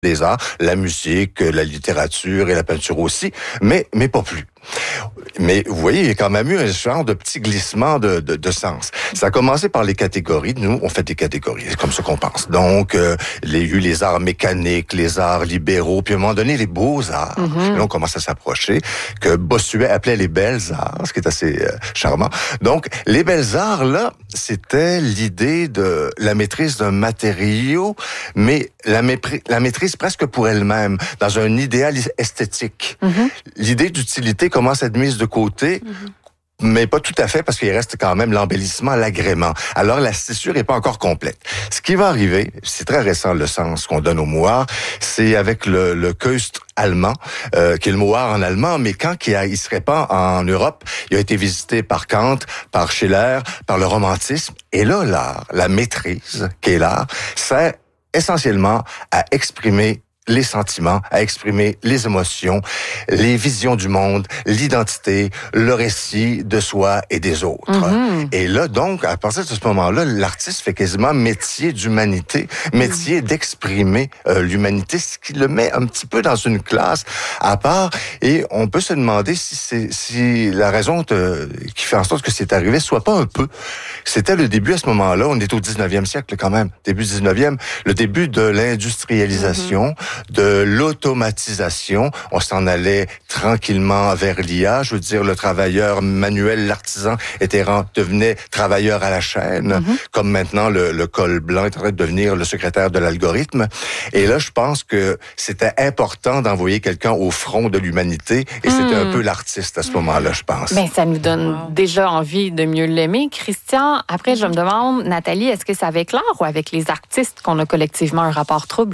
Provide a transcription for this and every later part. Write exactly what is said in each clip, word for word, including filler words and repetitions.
des arts, la musique, la littérature et la peinture aussi, mais, mais pas plus. Mais vous voyez, il y a quand même eu un genre de petit glissement de, de, de sens. Ça a commencé par les catégories. Nous, on fait des catégories, c'est comme ça qu'on pense. Donc, euh, il y a eu les arts mécaniques, les arts libéraux, puis à un moment donné, les beaux-arts. Mm-hmm. Là, on commence à s'approcher, que Bossuet appelait les belles-arts, ce qui est assez euh, charmant. Donc, les belles-arts, là, c'était l'idée de la maîtrise d'un matériau, mais la, mépris, la maîtrise presque pour elle-même, dans un idéal esthétique. Mm-hmm. L'idée d'utilité commence à être mise de côté, mm-hmm. mais pas tout à fait, parce qu'il reste quand même l'embellissement, l'agrément. Alors, la tessure n'est pas encore complète. Ce qui va arriver, c'est très récent le sens qu'on donne au moire, c'est avec le, le Kunst allemand, euh, qui est le moire en allemand, mais quand il, a, il se répand en Europe, il a été visité par Kant, par Schiller, par le romantisme. Et là, l'art, la maîtrise, qui est l'art, sert essentiellement à exprimer les sentiments, à exprimer les émotions, les visions du monde, l'identité, le récit de soi et des autres. Mm-hmm. Et là, donc, à partir de ce moment-là, l'artiste fait quasiment métier d'humanité, métier mm-hmm. d'exprimer euh, l'humanité, ce qui le met un petit peu dans une classe à part. Et on peut se demander si c'est si la raison de, qui fait en sorte que c'est arrivé soit pas un peu. C'était le début à ce moment-là, on est au dix-neuvième siècle quand même, début dix-neuvième, le début de l'industrialisation, mm-hmm. de l'automatisation. On s'en allait tranquillement vers l'I A. Je veux dire, le travailleur manuel, l'artisan, était devenait travailleur à la chaîne, mm-hmm. comme maintenant le, le col blanc est en train de devenir le secrétaire de l'algorithme. Et là, je pense que c'était important d'envoyer quelqu'un au front de l'humanité, et mm. c'était un peu l'artiste à ce moment-là, je pense. Ben, ça nous donne wow. déjà envie de mieux l'aimer. Christian, après, je me demande, Nathalie, est-ce que c'est avec l'art ou avec les artistes qu'on a collectivement un rapport trouble?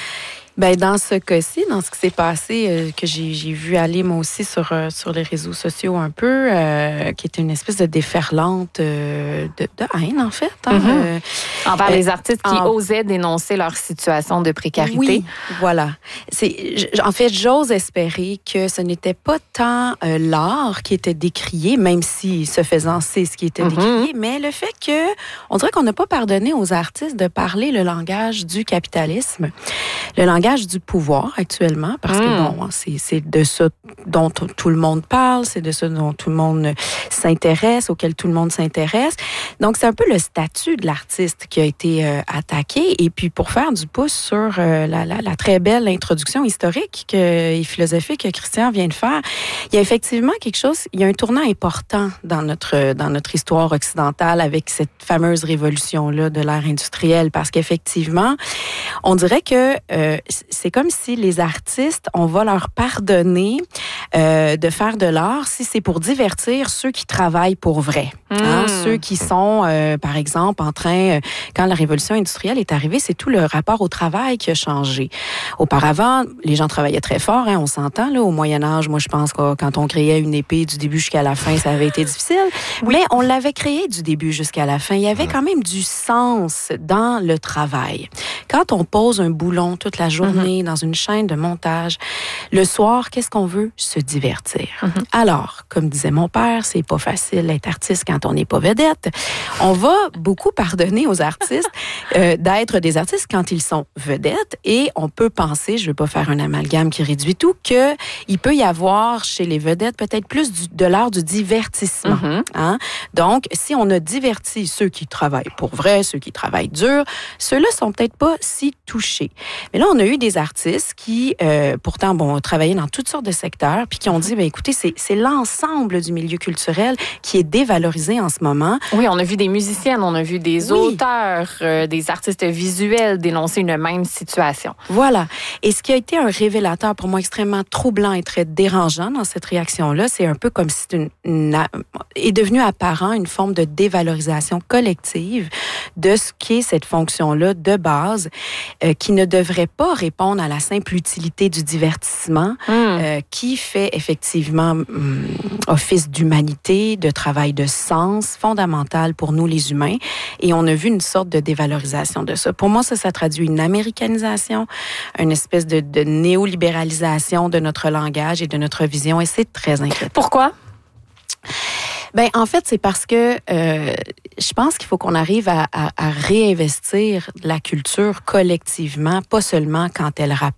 Ben dans ce cas-ci, dans ce qui s'est passé, euh, que j'ai, j'ai vu aller moi aussi sur, euh, sur les réseaux sociaux un peu, euh, qui était une espèce de déferlante euh, de, de haine, en fait. Hein, mm-hmm. euh, Envers euh, les artistes qui en... osaient dénoncer leur situation de précarité. Oui, voilà. C'est, en fait, j'ose espérer que ce n'était pas tant euh, l'art qui était décrié, même si, ce faisant, c'est ce qui était mm-hmm. décrié, mais le fait que, on dirait qu'on n'a pas pardonné aux artistes de parler le langage du capitalisme, le langage du pouvoir actuellement, parce mmh. que bon, c'est, c'est de ça dont t- tout le monde parle, c'est de ça dont tout le monde s'intéresse, auquel tout le monde s'intéresse. Donc, c'est un peu le statut de l'artiste qui a été euh, attaqué. Et puis, pour faire du pouce sur euh, la, la, la très belle introduction historique que, et philosophique que Christian vient de faire, il y a effectivement quelque chose, il y a un tournant important dans notre, dans notre histoire occidentale avec cette fameuse révolution-là de l'ère industrielle, parce qu'effectivement, on dirait que euh, c'est comme si les artistes, on va leur pardonner euh, de faire de l'art si c'est pour divertir ceux qui travaillent pour vrai. Mmh. Hein? Ceux qui sont, euh, par exemple, en train, euh, quand la révolution industrielle est arrivée, c'est tout le rapport au travail qui a changé. Auparavant, les gens travaillaient très fort, hein, on s'entend, là, au Moyen-Âge. Moi, je pense que quand on créait une épée du début jusqu'à la fin, ça avait été difficile. Oui. Mais on l'avait créée du début jusqu'à la fin. Il y avait quand même du sens dans le travail. Quand on pose un boulon toute la journée mm-hmm. dans une chaîne de montage, le soir, qu'est-ce qu'on veut? Se divertir. Mm-hmm. Alors, comme disait mon père, c'est pas facile d'être artiste quand on n'est pas vedette. On va beaucoup pardonner aux artistes euh, d'être des artistes quand ils sont vedettes, et on peut penser, je veux pas faire un amalgame qui réduit tout, que il peut y avoir chez les vedettes peut-être plus du, de l'art du divertissement. Mm-hmm. Hein? Donc, si on a diverti ceux qui travaillent pour vrai, ceux qui travaillent dur, ceux-là sont peut-être pas si touchés. Mais là, on a eu des artistes qui, euh, pourtant, bon, ont travaillé dans toutes sortes de secteurs, puis qui ont dit, ben écoutez, c'est, c'est l'ensemble du milieu culturel qui est dévalorisé en ce moment. Oui, on a vu des musiciennes, on a vu des oui. auteurs, euh, des artistes visuels dénoncer une même situation. Voilà. Et ce qui a été un révélateur pour moi extrêmement troublant et très dérangeant dans cette réaction-là, c'est un peu comme si c'est une, une, est devenu apparent une forme de dévalorisation collective de ce qu'est cette fonction-là de base, euh, qui ne devrait pas répondre à la simple utilité du divertissement, mmh. euh, qui fait effectivement hum, office d'humanité, de travail de sens fondamental pour nous les humains. Et on a vu une sorte de dévalorisation de ça. Pour moi, ça, ça traduit une américanisation, une espèce de, de néolibéralisation de notre langage et de notre vision, et c'est très inquiétant. Pourquoi? Ben en fait, c'est parce que euh, je pense qu'il faut qu'on arrive à, à, à réinvestir la culture collectivement, pas seulement quand elle rapporte.